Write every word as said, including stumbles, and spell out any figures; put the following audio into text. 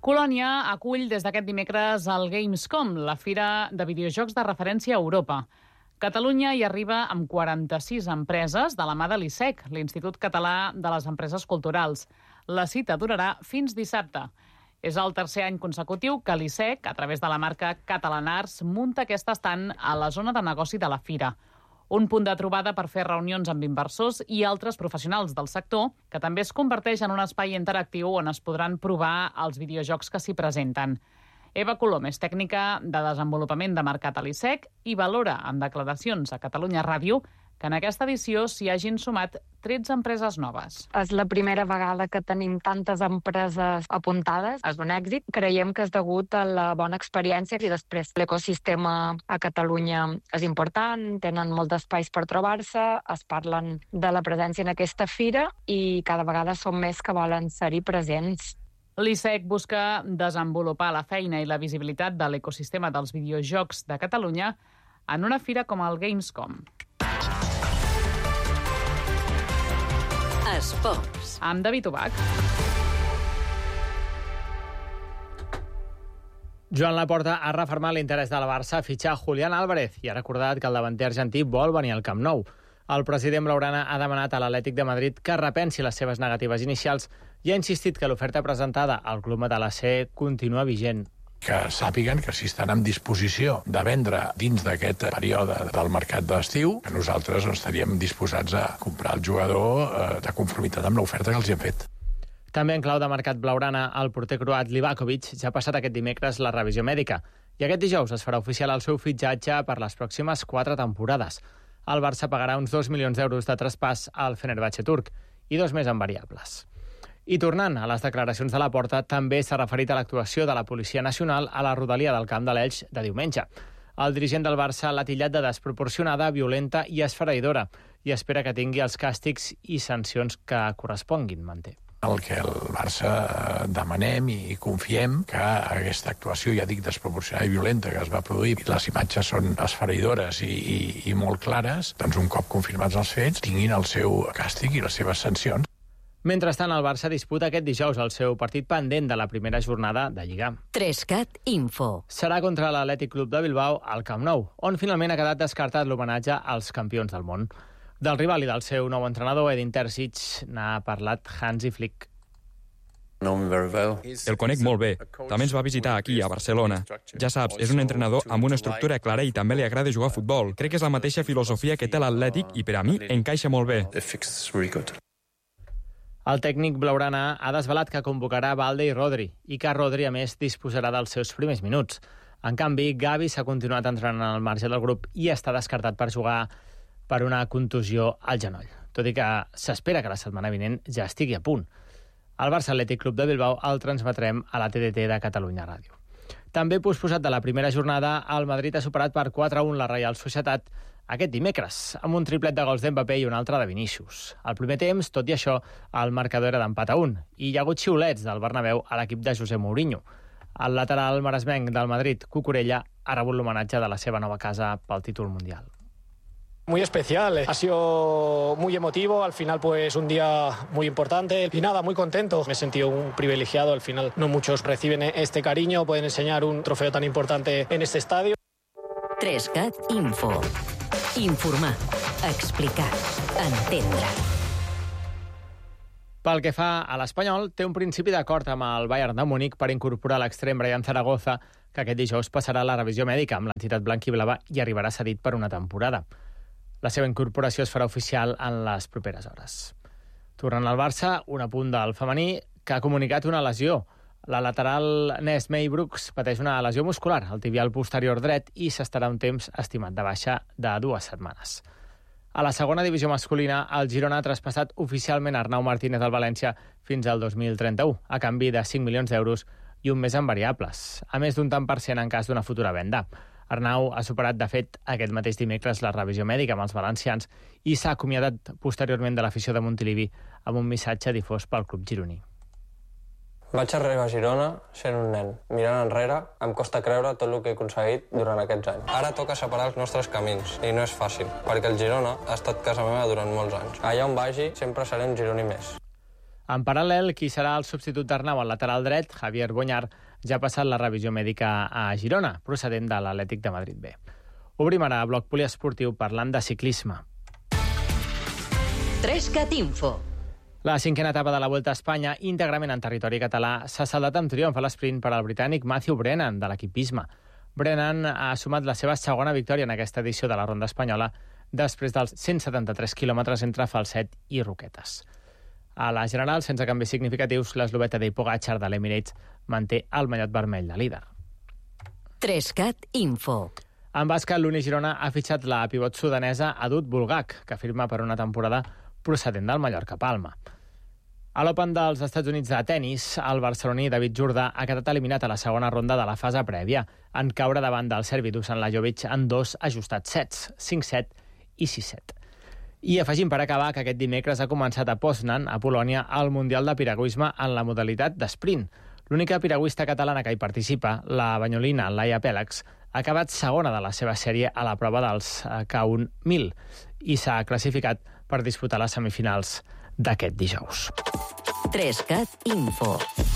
Colònia acull des d'aquest dimecres el Gamescom, la fira de videojocs de referència a Europa. Catalunya hi arriba amb quaranta-sis empreses de la mà de l'I S E C, l'Institut Català de les Empreses Culturals. La cita durarà fins dissabte. És el tercer any consecutiu que l'I S E C, a través de la marca Catalan Arts, munta aquest estand a la zona de negoci de la fira. Un punt de trobada per fer reunions amb inversors i altres professionals del sector, que també es converteix en un espai interactiu on es podran provar els videojocs que s'hi presenten. Eva Colom és tècnica de desenvolupament de mercat a l'I S E C i valora en declaracions a Catalunya Ràdio que en aquesta edició s'hi hagin sumat tretze empreses noves. És la primera vegada que tenim tantes empreses apuntades. És un èxit. Creiem que és degut a la bona experiència i després l'ecosistema a Catalunya és important, tenen molts espais per trobar-se, es parlen de la presència en aquesta fira i cada vegada són més que volen ser-hi presents. L'I S E C busca desenvolupar la feina i la visibilitat de l'ecosistema dels videojocs de Catalunya en una fira com el Gamescom. Esports. Amb David Ubach. Joan Laporta ha refermat l'interès de la Barça a fitxar Julián Álvarez i ha recordat que el davanter argentí vol venir al Camp Nou. El president blaugrana ha demanat a l'Atlètic de Madrid que repensi les seves negatives inicials i ha insistit que l'oferta presentada al club matalassé continua vigent. Que sàpiguen que si estan en disposició de vendre dins d'aquest període del mercat d'estiu, que nosaltres estaríem disposats a comprar el jugador eh, de conformitat amb l'oferta que els hi hem fet. També en clau de mercat blaugrana, el porter croat Livakovic ja ha passat aquest dimecres la revisió mèdica i aquest dijous es farà oficial el seu fitxatge per les pròximes quatre temporades. El Barça pagarà uns dos milions d'euros de traspàs al Fenerbahçe turc i dos més en variables. I tornant a les declaracions de Laporta, també s'ha referit a l'actuació de la Policia Nacional a la rodalia del camp de l'Elx de diumenge. El dirigent del Barça l'ha titllat de desproporcionada, violenta i esfereïdora i espera que tingui els càstigs i sancions que corresponguin, manté. El que el Barça demanem i confiem que aquesta actuació, ja dic, desproporcionada i violenta que es va produir, les imatges són esfereïdores i, i, i molt clares, doncs un cop confirmats els fets, tinguin el seu càstig i les seves sancions. Mentrestant, el Barça disputa aquest dijous el seu partit pendent de la primera jornada de Lliga. Trescat Info. Serà contra l'Atlètic Club de Bilbao al Camp Nou, on finalment ha quedat descartat l'homenatge als campions del món. Del rival i del seu nou entrenador, Edin Terzic, n'ha parlat Hansi Flick. El conec molt bé. També ens va visitar aquí, a Barcelona. Ja saps, és un entrenador amb una estructura clara i també li agrada jugar a futbol. Crec que és la mateixa filosofia que té l'Atlètic i per a mi encaixa molt bé. El tècnic blaugrana ha desvelat que convocarà Balde i Rodri i que Rodri, a més, disposarà dels seus primers minuts. En canvi, Gavi s'ha continuat entrenant al marge del grup i està descartat per jugar per una contusió al genoll, tot i que s'espera que la setmana vinent ja estigui a punt. El Barça Atlètic Club de Bilbao el transmetrem a la T D T de Catalunya Ràdio. També posposat de la primera jornada, el Madrid ha superat per quatre a un la Reial Societat aquest dimecres, amb un triplet de gols d'Mbappé i un altre de Vinícius. Al primer temps, tot i això, el marcador era d'empat a un, i hi ha hagut xiulets del Bernabéu a l'equip de José Mourinho. El lateral maresmenc del Madrid, Cucurella, ha rebut l'homenatge de la seva nova casa pel títol mundial. Muy especial, ha sido muy emotivo, al final pues un día muy importante y nada, muy contento. Me he sentido un privilegiado, al final no muchos reciben este cariño, pueden enseñar un trofeo tan importante en este estadio. Trescat Info. Informar, explicar, entendre. Pel que fa a l'Espanyol, té un principi d'acord amb el Bayern de Múnich per incorporar l'extrem Brian Zaragoza, que aquest dijous passarà la revisió mèdica amb l'entitat blanquiblava i arribarà cedit per una temporada. La seva incorporació es farà oficial en les properes hores. Tornant al Barça, un apunt del femení que ha comunicat una lesió. La lateral Ness May Brooks pateix una lesió muscular al tibial posterior dret i s'estarà un temps estimat de baixa de dues setmanes. A la segona divisió masculina, el Girona ha traspassat oficialment Arnau Martínez del València fins al dos mil trenta-u, a canvi de cinc milions d'euros i un mes en variables, a més d'un tant per cent en cas d'una futura venda. Arnau ha superat, de fet, aquest mateix dimecres la revisió mèdica amb els valencians i s'ha acomiadat posteriorment de l'afició de Montilivi amb un missatge difós pel club gironí. Vaig arribar a Girona sent un nen. Mirant enrere, em costa creure tot el que he aconseguit durant aquests anys. Ara toca separar els nostres camins, i no és fàcil, perquè el Girona ha estat casa meva durant molts anys. Allà on vagi, sempre seré un gironí més. En paral·lel, qui serà el substitut d'Arnau al lateral dret, Javier Boñar, ja ha passat la revisió mèdica a Girona, procedent de l'Atlètic de Madrid B. Obrim ara bloc poliesportiu parlant de ciclisme. Trescat Info. La cinquena etapa de la Vuelta a Espanya, íntegrament en territori català, s'ha saldat amb triomf a l'esprint per al britànic Matthew Brennan, de l'equip Visma. Brennan ha sumat la seva segona victòria en aquesta edició de la Ronda Espanyola després dels cent setanta-tres quilòmetres entre Falset i Roquetes. A la general, sense canvis significatius, l'esloveta de Pogačar de l'Emirates manté el mallot vermell de líder. Trescat Info. En bàsquet, l'Uni Girona ha fitxat la pivot sudanesa Adut Bulgak, que firma per una temporada procedent del Mallorca Palma. A l'Open dels Estats Units de tennis, el barceloní David Jordà ha quedat eliminat a la segona ronda de la fase prèvia, en caure davant del serbi Dusan Lajovic en dos ajustats sets, cinc set i sis set. I afegim per acabar que aquest dimecres ha començat a Poznan, a Polònia, el Mundial de Piragüisme en la modalitat d'esprint. L'única piragüista catalana que hi participa, la banyolina Laia Pèlex, ha acabat segona de la seva sèrie a la prova dels K un mil i s'ha classificat per disputar les semifinals d'aquest dijous. Trescat Info.